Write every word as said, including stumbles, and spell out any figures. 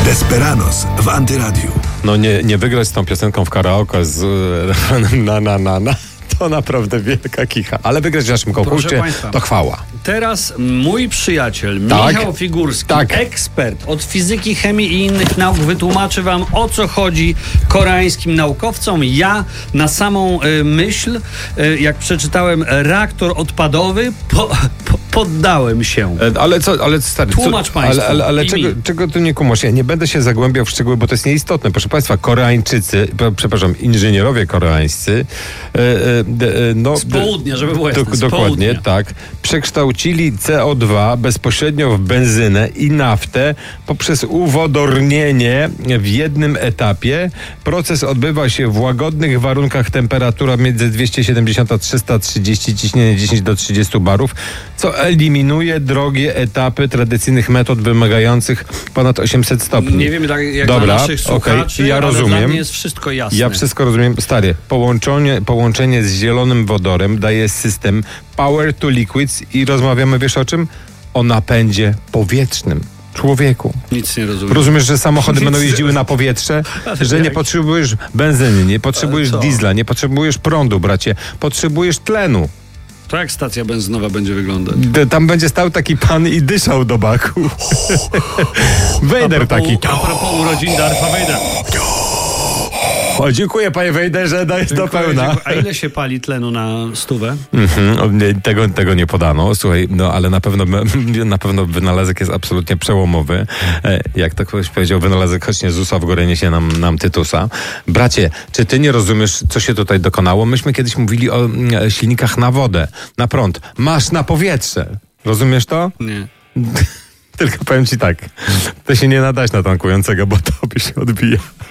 Desperados w Antyradiu. No nie, nie wygrać z tą piosenką w karaoke z na na na na. To naprawdę wielka kicha. Ale wygrać w naszym konkursie to chwała. Teraz mój przyjaciel Tak? Michał Figurski, Tak. ekspert od fizyki, chemii i innych nauk, wytłumaczy wam, o co chodzi koreańskim naukowcom. Ja na samą y, myśl, y, jak przeczytałem reaktor odpadowy, po, po, poddałem się. E, Ale co, ale stary, Tłumacz co, państwu ale, ale, ale i czego, mi. czego tu nie kumasz? Ja nie będę się zagłębiał w szczegóły, bo to jest nieistotne. Proszę państwa, Koreańczycy, p- przepraszam, inżynierowie koreańscy, e, e, d- e, no, Z południa, żeby było jasne, dok- z dokładnie, południa. tak. Przekształcili C O dwa bezpośrednio w benzynę i naftę poprzez uwodornienie w jednym etapie. Proces odbywa się w łagodnych warunkach, temperatura między dwieście siedemdziesiąt a trzysta trzydzieści, ciśnienie dziesięć do trzydziestu barów, co eliminuje drogie etapy tradycyjnych metod wymagających ponad osiemset stopni. Nie wiem, tak jak Dobra, dla naszych okej, słuchaczy, ja ale rozumiem. dla mnie jest wszystko jasne. Ja wszystko rozumiem. Stary, połączenie, połączenie z zielonym wodorem daje system Power to Liquids i rozmawiamy, wiesz o czym? O napędzie powietrznym. Człowieku. Nic nie rozumiem. Rozumiesz, że samochody będą jeździły na powietrze? Że nie jak? potrzebujesz benzyny, nie potrzebujesz Ale co? diesla, nie potrzebujesz prądu, bracie. Potrzebujesz tlenu. To jak stacja benzynowa będzie wyglądać? D- Tam będzie stał taki pan i dyszał do baku. Vader taki. A propos urodzin Darfa Vadera. O, dziękuję, panie Vaderze, dajesz do pełna. A ile się pali tlenu na stówę? Mhm, o, nie, tego, tego nie podano. Słuchaj, no ale na pewno na pewno wynalazek jest absolutnie przełomowy. E, jak to ktoś powiedział, wynalazek choć nie z usa w górę niesie nam, nam Tytusa. Bracie, czy ty nie rozumiesz, co się tutaj dokonało? Myśmy kiedyś mówili o mm, silnikach na wodę, na prąd. Masz na powietrze. Rozumiesz to? Nie. Tylko powiem ci tak, to się nie nadać na tankującego, bo to by się odbija.